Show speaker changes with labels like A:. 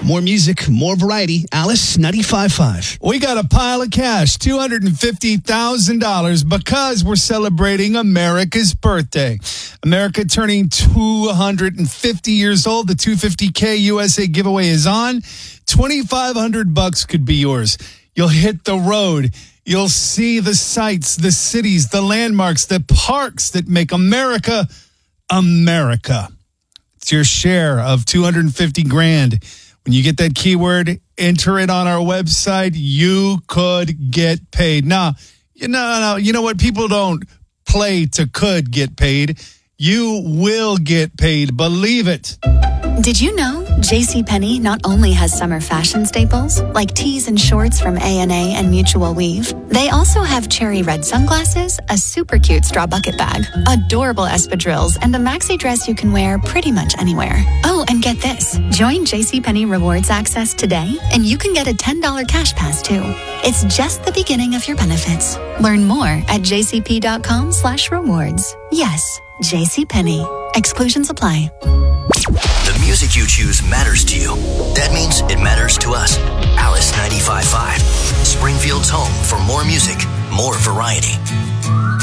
A: More music, more variety. Alice 95.5.
B: We got a pile of cash, $250,000, because we're celebrating America's birthday. America turning 250 years old. The 250K USA giveaway is on. $2,500 could be yours. You'll hit the road. You'll see the sights, the cities, the landmarks, the parks that make America, America. It's your share of $250,000. When you get that keyword, enter it on our website. You could get paid. Now, you know what? People don't play to could get paid. You will get paid. Believe it.
C: Did you know JCPenney not only has summer fashion staples like tees and shorts from A&A and Mutual Weave, they also have cherry red sunglasses, a super cute straw bucket bag, adorable espadrilles, and a maxi dress you can wear pretty much anywhere. Oh, and get this. Join JCPenney Rewards Access today, and you can get a $10 cash pass too. It's just the beginning of your benefits. Learn more at jcp.com/rewards. Yes, JCPenney. Exclusions apply.
D: The music you choose matters to you. That means it matters to us. Alice 95.5, Springfield's home for more music, more variety.